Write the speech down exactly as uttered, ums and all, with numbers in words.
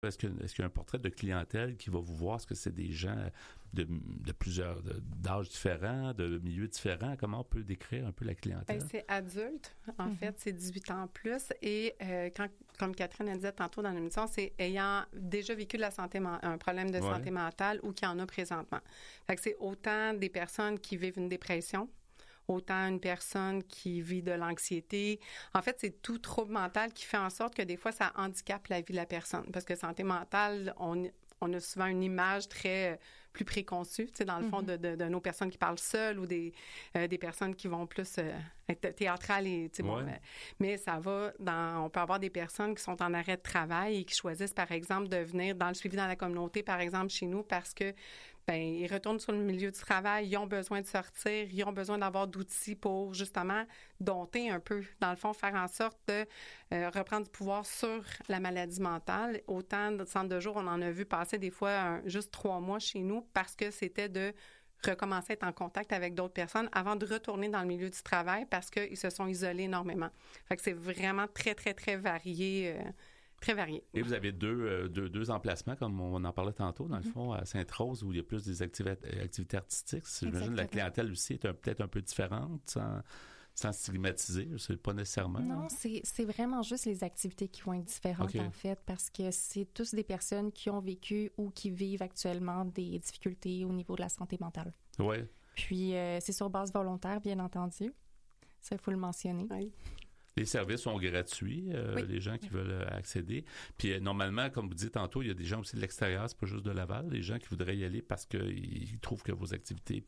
Est-ce, que, est-ce qu'il y a un portrait de clientèle qui va vous voir? Est-ce que c'est des gens de, de plusieurs de, d'âges différents, de milieux différents? Comment on peut décrire un peu la clientèle? Bien, c'est adulte. En mm-hmm. fait, c'est dix-huit ans plus. Et euh, quand, comme Catherine a dit tantôt dans l'émission, c'est ayant déjà vécu de la santé, un problème de santé ouais. mentale ou qui en a présentement. Fait que c'est autant des personnes qui vivent une dépression, autant une personne qui vit de l'anxiété. En fait, c'est tout trouble mental qui fait en sorte que des fois, ça handicape la vie de la personne. Parce que santé mentale, on, on a souvent une image très plus préconçue, tu sais, dans le fond, mm-hmm. de, de, de nos personnes qui parlent seules ou des, euh, des personnes qui vont plus euh, être théâtrales. Et, tu sais, ouais. bon, euh, mais ça va dans... On peut avoir des personnes qui sont en arrêt de travail et qui choisissent, par exemple, de venir dans le suivi dans la communauté, par exemple, chez nous, parce que ben ils retournent sur le milieu du travail, ils ont besoin de sortir, ils ont besoin d'avoir d'outils pour, justement, dompter un peu, dans le fond, faire en sorte de euh, reprendre du pouvoir sur la maladie mentale. Autant de centres de jour, on en a vu passer des fois un, juste trois mois chez nous parce que c'était de recommencer à être en contact avec d'autres personnes avant de retourner dans le milieu du travail parce qu'ils se sont isolés énormément. Fait que c'est vraiment très, très, très varié euh, Très varié. Et vous avez deux, euh, deux, deux emplacements, comme on en parlait tantôt, dans mm-hmm. le fond, à Sainte-Rose, où il y a plus des activités, activités artistiques. J'imagine que la clientèle aussi est un, peut-être un peu différente, sans, sans stigmatiser. C'est pas nécessairement. Non, c'est, c'est vraiment juste les activités qui vont être différentes, okay. en fait, parce que c'est tous des personnes qui ont vécu ou qui vivent actuellement des difficultés au niveau de la santé mentale. Oui. Puis, euh, c'est sur base volontaire, bien entendu. Ça, il faut le mentionner. Oui. Les services sont gratuits, euh, oui. les gens qui veulent accéder. Puis euh, normalement, comme vous dites tantôt, il y a des gens aussi de l'extérieur, c'est pas juste de Laval, les gens qui voudraient y aller parce qu'ils trouvent que vos activités